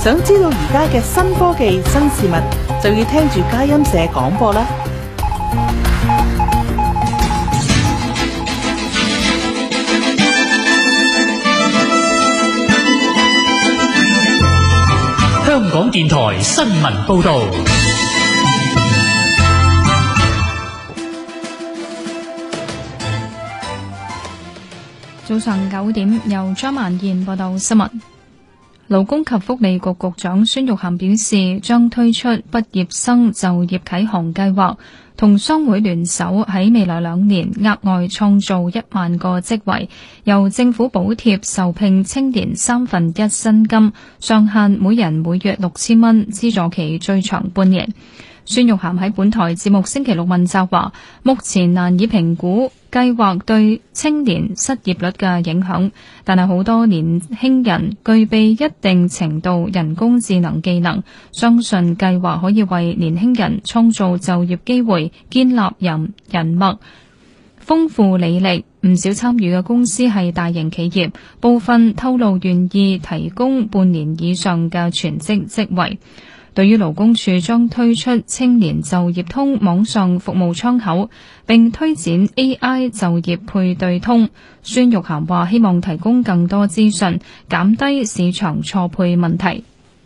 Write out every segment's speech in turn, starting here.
想知道而家嘅新科技、新事物，就要聽住佳音社廣播啦。 香港電台新聞報道。 早上9點，由張曼燕報道新聞。勞工及福利局局長孫玉菡表示，將推出畢業生就業啟航計劃，同商會聯手喺未來2年額外創造1萬個職位，由政府補貼受聘青年1/3薪金，上限每人每月6000蚊，資助期最長半年。孫玉菡喺本台節目星期六問責話，目前難以評估計劃對青年失業率嘅影響，但係好多年輕人具備一定程度人工智能技能，相信計劃可以為年輕人創造就業機會，建立人脈，豐富履歷。唔少參與嘅公司係大型企業，部分透露願意提供半年以上嘅全職職位。對於勞工處將推出青年就業通網上服務窗口，並推展 AI 就業配對通，孫玉菡話希望提供更多資訊，減低市場錯配問題。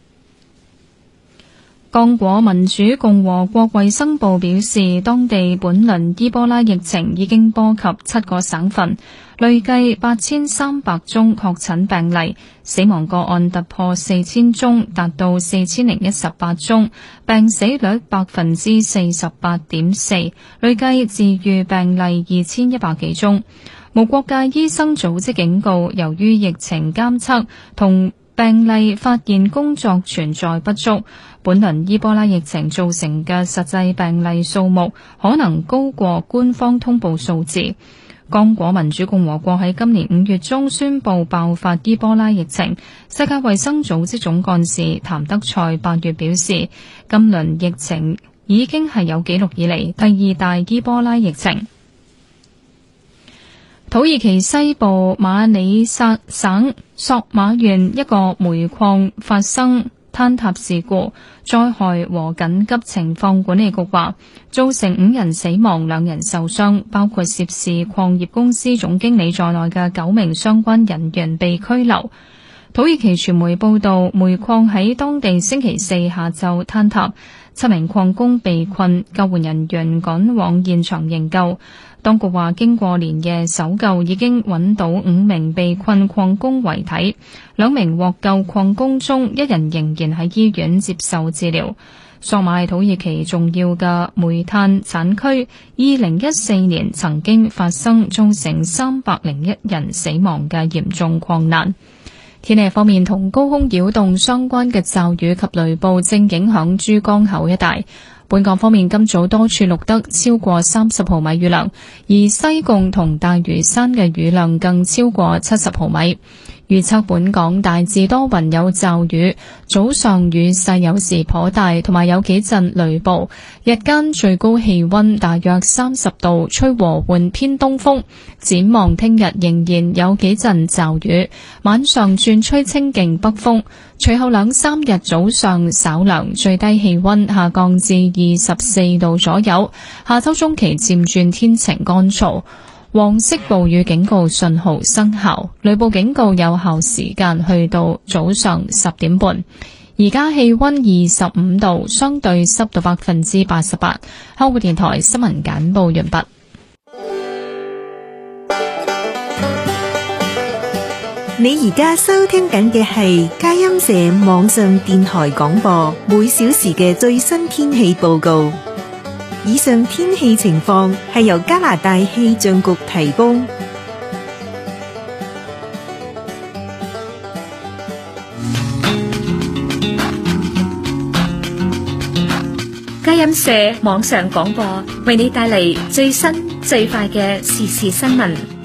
剛果民主共和國衛生部表示，當地本輪伊波拉疫情已經波及7個省份，累計8300宗確診病例，死亡個案突破4000宗，達到4018宗，病死率 48.4%， 累計治癒病例2100幾宗。無國界醫生組織警告，由於疫情監測同病例發現工作存在不足，本輪伊波拉疫情造成嘅實際病例數目可能高過官方通報數字。剛果民主共和國喺今年5月中宣布爆發伊波拉疫情，世界衛生組織總幹事譚德塞8月表示，今輪疫情已經係有紀錄以嚟第2大伊波拉疫情。土耳其西部馬里薩省索馬縣一個煤礦發生坍塌事故，災害和緊急情況管理局話，造成5人死亡，2人受傷，包括涉事礦業公司總經理在內嘅9名相關人員被拘留。土耳其傳媒報道，煤礦喺當地星期4下晝坍塌，7名礦工被困，救援人員趕往現場營救。當局話，經過連夜搜救，已經揾到5名被困礦工遺體，2名獲救礦工中，1人仍然喺醫院接受治療。索馬係土耳其重要嘅煤炭產區，2014年曾經發生造成301人死亡嘅嚴重礦難。天氣方面，同高空擾動相關嘅驟雨及雷暴正影響珠江口一帶。本港方面，今早多處錄得超過30毫米雨量，而西貢同大嶼山嘅雨量更超過70毫米。預測本港大致多雲有驟雨，早上雨勢有時頗大，同埋有幾陣雷暴。日間最高氣溫大約30度，吹和緩偏東風。展望聽日仍然有幾陣驟雨，晚上轉吹清勁北風。隨後2-3日早上稍涼，最低氣溫下降至24度左右。下周中期漸轉天晴乾燥。黃色暴雨警告信號生效，雷暴警告有效時間去到早上10點半。而家氣溫25度，相對濕度88%。香港電台新聞簡報完畢。 你而家收聽緊嘅係佳音社網上電台廣播，每小時嘅最新天氣報告。以上天氣情況係由加拿大氣象局提供。 佳音社網上廣播為你帶嚟最新最快嘅時事新聞。